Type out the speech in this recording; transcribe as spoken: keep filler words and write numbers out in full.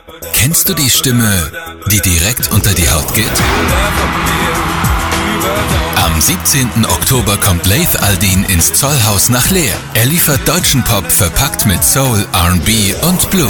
Kennst du die Stimme, die direkt unter die Haut geht? Am siebzehnten Oktober kommt Laith Al-Deen ins Zollhaus nach Leer. Er liefert deutschen Pop verpackt mit Soul, R und B und Blues.